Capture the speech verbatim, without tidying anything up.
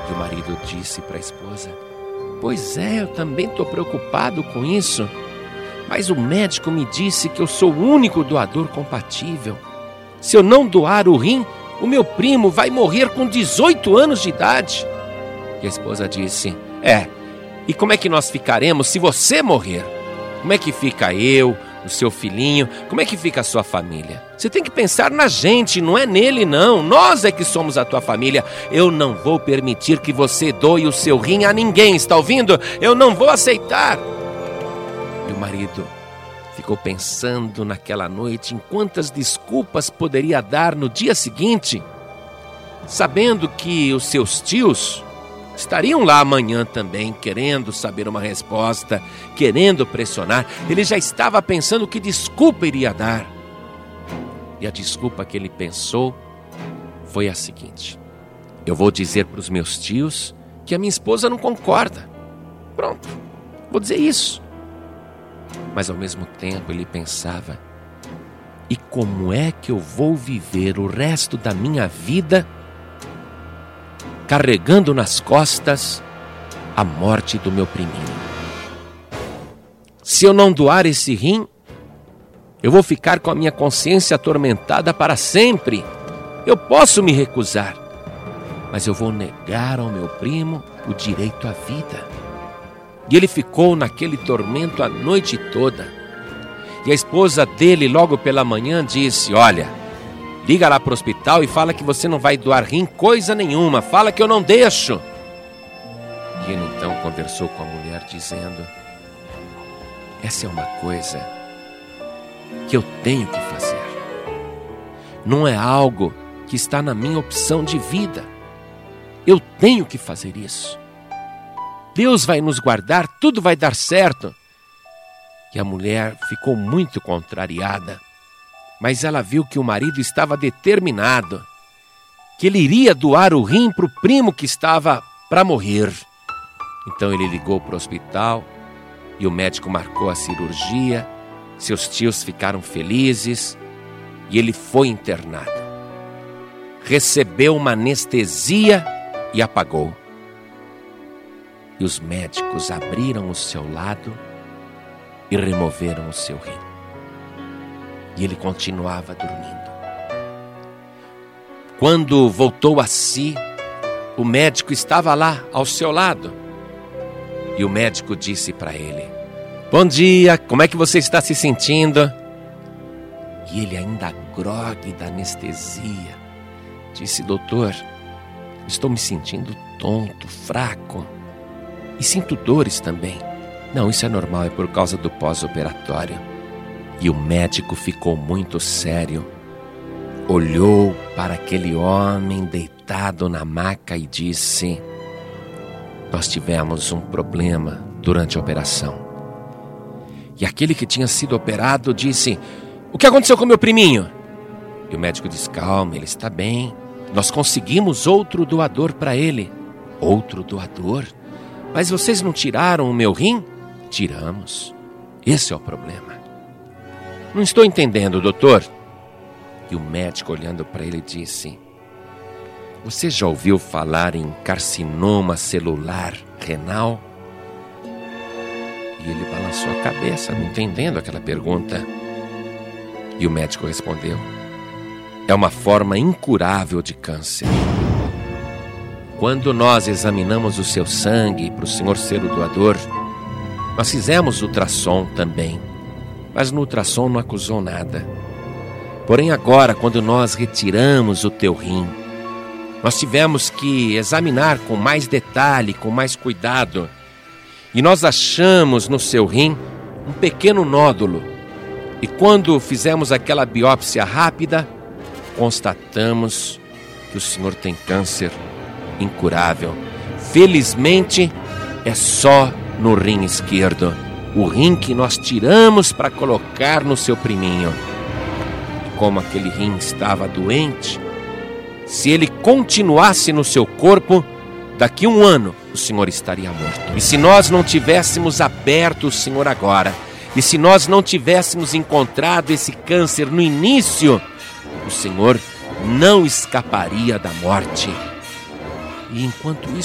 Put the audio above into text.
E o marido disse para a esposa: pois é, eu também estou preocupado com isso. Mas o médico me disse que eu sou o único doador compatível. Se eu não doar o rim, o meu primo vai morrer com dezoito anos de idade. E a esposa disse: é, e como é que nós ficaremos se você morrer? Como é que fica eu, o seu filhinho? Como é que fica a sua família? Você tem que pensar na gente, não é nele não. Nós é que somos a tua família. Eu não vou permitir que você doe o seu rim a ninguém, está ouvindo? Eu não vou aceitar. E o marido ficou pensando naquela noite em quantas desculpas poderia dar no dia seguinte, sabendo que os seus tios estariam lá amanhã também, querendo saber uma resposta, querendo pressionar. Ele já estava pensando que desculpa iria dar. E a desculpa que ele pensou foi a seguinte: eu vou dizer para os meus tios que a minha esposa não concorda. Pronto, vou dizer isso. Mas ao mesmo tempo ele pensava: e como é que eu vou viver o resto da minha vida carregando nas costas a morte do meu priminho? Se eu não doar esse rim, eu vou ficar com a minha consciência atormentada para sempre. Eu posso me recusar, mas eu vou negar ao meu primo o direito à vida. E ele ficou naquele tormento a noite toda. E a esposa dele, logo pela manhã, disse: olha, liga lá para o hospital e fala que você não vai doar rim coisa nenhuma. Fala que eu não deixo. E ele então conversou com a mulher dizendo: essa é uma coisa que eu tenho que fazer. Não é algo que está na minha opção de vida. Eu tenho que fazer isso. Deus vai nos guardar, tudo vai dar certo. E a mulher ficou muito contrariada, mas ela viu que o marido estava determinado, que ele iria doar o rim para o primo que estava para morrer. Então ele ligou para o hospital e o médico marcou a cirurgia. Seus tios ficaram felizes e ele foi internado. Recebeu uma anestesia e apagou. E os médicos abriram o seu lado e removeram o seu rim. E ele continuava dormindo. Quando voltou a si, o médico estava lá ao seu lado. E o médico disse para ele: bom dia, como é que você está se sentindo? E ele, ainda grogue da anestesia, disse: doutor, estou me sentindo tonto, fraco. E sinto dores também. Não, isso é normal, é por causa do pós-operatório. E o médico ficou muito sério. Olhou para aquele homem deitado na maca e disse: nós tivemos um problema durante a operação. E aquele que tinha sido operado disse: o que aconteceu com meu priminho? E o médico disse: calma, ele está bem. Nós conseguimos outro doador para ele. Outro doador? Mas vocês não tiraram o meu rim? Tiramos. Esse é o problema. Não estou entendendo, doutor. E o médico, olhando para ele, disse: você já ouviu falar em carcinoma celular renal? E ele balançou a cabeça, não entendendo aquela pergunta. E o médico respondeu: é uma forma incurável de câncer. Quando nós examinamos o seu sangue para o senhor ser o doador, nós fizemos ultrassom também, mas no ultrassom não acusou nada. Porém agora, quando nós retiramos o teu rim, nós tivemos que examinar com mais detalhe, com mais cuidado, e nós achamos no seu rim um pequeno nódulo. E quando fizemos aquela biópsia rápida, constatamos que o senhor tem câncer incurável. Felizmente, é só no rim esquerdo, o rim que nós tiramos para colocar no seu priminho. E como aquele rim estava doente, se ele continuasse no seu corpo, daqui a um ano o senhor estaria morto. E se nós não tivéssemos aberto o senhor agora, e se nós não tivéssemos encontrado esse câncer no início, o senhor não escaparia da morte. E enquanto isso,